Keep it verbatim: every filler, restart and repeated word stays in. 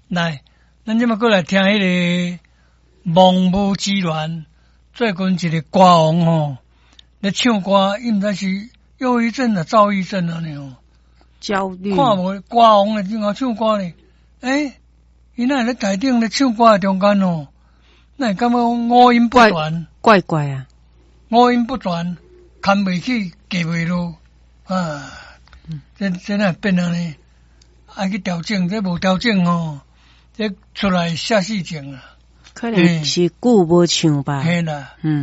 来，咱即么过来听迄个蒙武之乱，最近一个歌王吼，咧唱歌，伊毋知是忧郁症啊、躁郁症啊呢吼。 焦虑。 看无歌王咧，怎样唱歌咧？诶，伊那咧台顶咧唱歌中间哦，那感觉五音不全， 怪怪啊， 五音不全，牵袂起，记袂落啊。嗯、这这哪变啊呢？爱去调整，这无调整哦，这出来下死症啊。 可能是久无唱吧。 嘿啦， 嗯。